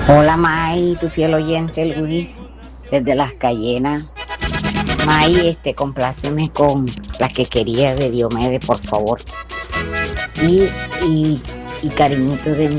Hola May, tu fiel oyente Luis, desde Las Cayenas. May, compláceme con la que quería de Diomedes, por favor. Y, y, y cariñito de